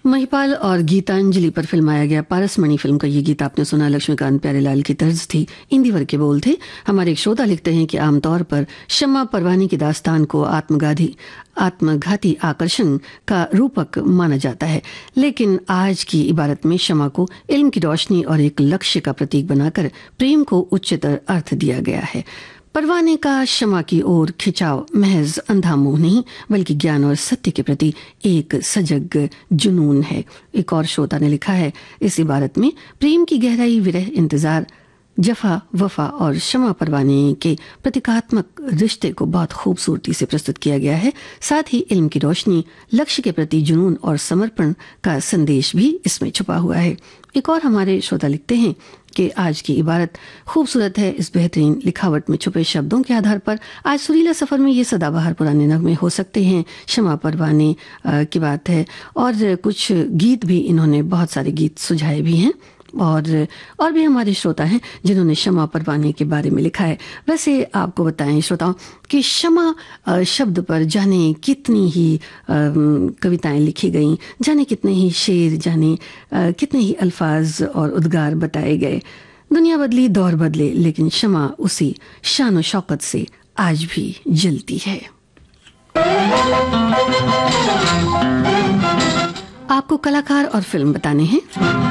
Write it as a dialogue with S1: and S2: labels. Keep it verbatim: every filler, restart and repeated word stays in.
S1: महिपाल और गीतांजलि पर फिल्माया गया पारसमणि फिल्म का ये गीत आपने सुना। लक्ष्मीकांत प्यारेलाल की तर्ज थी, इंदिवर के बोल थे। हमारे एक श्रोता लिखते हैं कि आमतौर पर शम्मा परवानी की दास्तान को आत्मगाधी आत्मघाती आकर्षण का रूपक माना जाता है, लेकिन आज की इबारत में शम्मा को इल्म की रोशनी और एक लक्ष्य का प्रतीक बनाकर प्रेम को उच्चतर अर्थ दिया गया है। परवाने का शम्मा की ओर खिंचाव महज अंधा मोह नहीं, बल्कि ज्ञान और सत्य के प्रति एक सजग जुनून है। एक और श्रोता ने लिखा है, इस इबारत में प्रेम की गहराई, विरह, इंतजार, जफा, वफा और शम्मा परवाने के प्रतीकात्मक रिश्ते को बहुत खूबसूरती से प्रस्तुत किया गया है। साथ ही इल्म की रोशनी, लक्ष्य के प्रति जुनून और समर्पण का संदेश भी इसमें छुपा हुआ है। एक और हमारे श्रोता लिखते हैं कि आज की इबारत खूबसूरत है। इस बेहतरीन लिखावट में छुपे शब्दों के आधार पर आज सुरीला सफर में ये सदाबहार पुराने नगमे हो सकते हैं। शम्मा परवाने की बात है और कुछ गीत भी, इन्होंने बहुत सारे गीत सुझाए भी हैं और और भी हमारे श्रोता हैं जिन्होंने शम्मा परवाने के बारे में लिखा है। वैसे आपको बताएं श्रोताओं कि शम्मा शब्द पर जाने कितनी ही कविताएं लिखी गईं, जाने कितने ही शेर, जाने कितने ही अल्फाज और उद्गार बताए गए। दुनिया बदली, दौर बदले, लेकिन शम्मा उसी शान और शौकत से आज भी जलती है। आपको कलाकार और फिल्म बताने हैं।